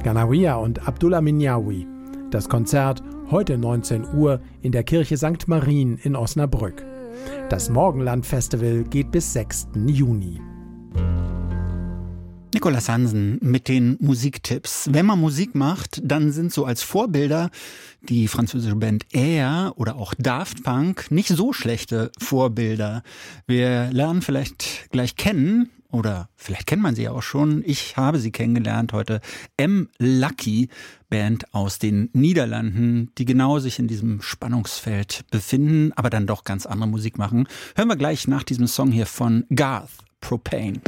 Ganawiya und Abdullah Minyawi. Das Konzert heute 19 Uhr in der Kirche St. Marien in Osnabrück. Das Morgenland-Festival geht bis 6. Juni. Nicolas Hansen mit den Musiktipps. Wenn man Musik macht, dann sind so als Vorbilder die französische Band Air oder auch Daft Punk nicht so schlechte Vorbilder. Wir lernen vielleicht gleich kennen, oder vielleicht kennt man sie ja auch schon. Ich habe sie kennengelernt heute. M. Lucky, Band aus den Niederlanden, die genau sich in diesem Spannungsfeld befinden, aber dann doch ganz andere Musik machen. Hören wir gleich nach diesem Song hier von Garth, Propane.